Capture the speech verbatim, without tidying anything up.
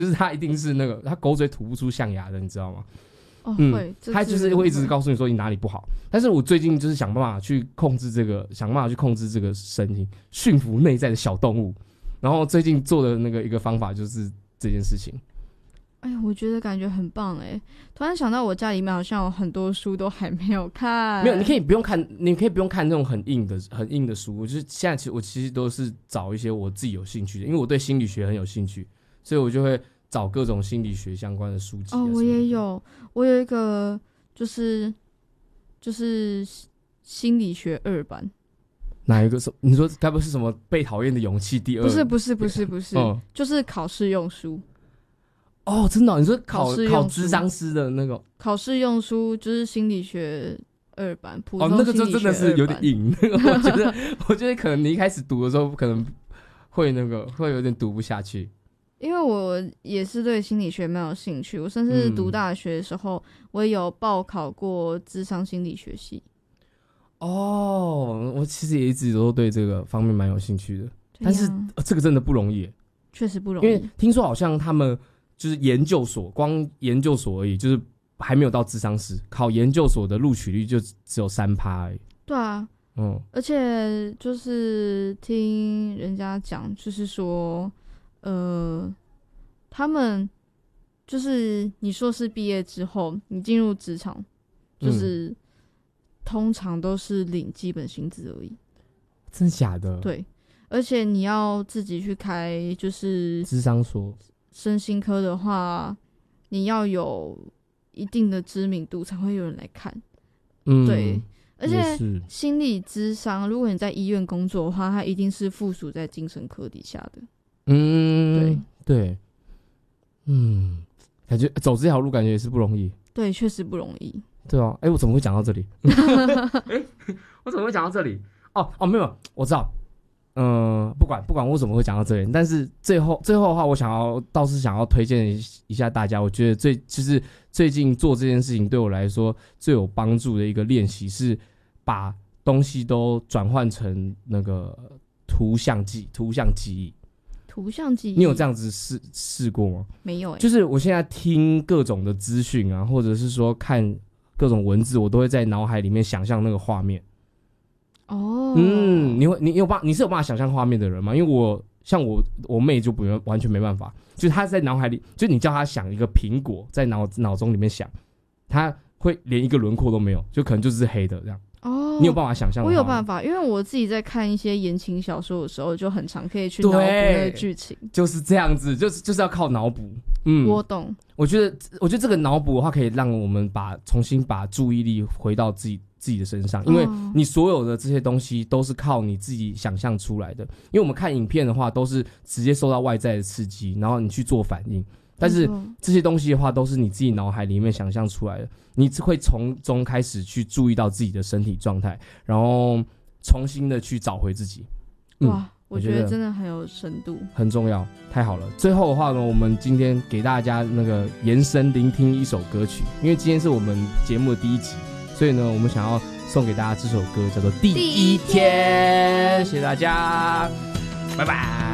就是他一定是那个他狗嘴吐不出象牙的，你知道吗？ 哦， 嗯， 会， 他就是会一直告诉你说你哪里不好。但是我最近就是想办法去控制这个，想办法去控制这个声音，驯服内在的小动物。然后最近做的那个一个方法就是这件事情。 哎呀，我觉得感觉很棒哎！突然想到我家里面好像有很多书都还没有看。 没有，你可以不用看，你可以不用看那种很硬的、很硬的书。我就是现在其实我其实都是找一些我自己有兴趣的，因为我对心理学很有兴趣，所以我就会找各种心理学相关的书籍、啊。 哦，我也有，我有一个就是就是心理学二版。 哪一个？你说该不是什么被讨厌的勇气第二？ 不是不是不是不是， 嗯、 就是考试用书。 哦，真的、哦？你说考考试考諮商師的那个考试用书就是心理学二版，普哦， 通那个就心理学真的是有点二版硬。那个我觉得，我觉得可能你一开始读的时候，可能会那个会有点读不下去。 因为我也是对心理学蛮有兴趣，我甚至读大学的时候，嗯、我也有报考过諮商心理学系。 哦，我其实也一直都对这个方面蛮有兴趣的，但是、呃、这个真的不容易， 确实不容易。 因为听说好像他们就是研究所，光研究所而已，就是还没有到諮商師，考研究所的录取率就只有三趴而已。 对啊，嗯，而且就是听人家讲，就是说，呃，他们就是你硕士毕业之后，你进入职场，就是。嗯通常都是领基本薪资而已。 真的假的？ 对，而且你要自己去开就是諮商所身心科的话，你要有一定的知名度才会有人来看。嗯，对，而且心理諮商，如果你在医院工作的话，它一定是附属在精神科底下的。 嗯， 对对，嗯，感觉走这条路感觉也是不容易。 对，确实不容易。 对啊，哎、欸，我怎么会讲到这里？欸、我怎么会讲到这里？哦哦，没有，我知道。嗯、呃，不管不管我怎么会讲到这里，但是最后最后的话，我想要倒是想要推荐一下大家，我觉得最就是最近做这件事情对我来说最有帮助的一个练习是把东西都转换成那个图像记图像记忆。 图像记忆， 你有这样子试试过吗？ 没有、欸， 就是我现在听各种的资讯啊，或者是说看各种文字，我都会在脑海里面想象那个画面。哦，嗯，你会你有办你是有办法想象画面的人吗？因为我像我我妹就不完全没办法，就是她在脑海里，就你叫她想一个苹果在脑脑中里面想，她会连一个轮廓都没有，就可能就只是黑的这样。哦，你有办法想象？ 我有办法，因为我自己在看一些言情小说的时候，就很常可以去脑补那个剧情。 就是这样子，就是就是要靠脑补。嗯， 我懂。 我觉得，我觉得这个脑补的话，可以让我们把重新把注意力回到自己自己的身上，因为你所有的这些东西都是靠你自己想象出来的。因为我们看影片的话，都是直接受到外在的刺激，然后你去做反应。但是这些东西的话，都是你自己脑海里面想象出来的，你会从中开始去注意到自己的身体状态，然后重新的去找回自己。 嗯、哇，我觉得真的很有深度， 很重要，太好了。最后的话呢，我们今天给大家那个延伸聆听一首歌曲，因为今天是我们节目的第一集，所以呢，我们想要送给大家这首歌，叫做《第一天》。谢谢大家，拜拜。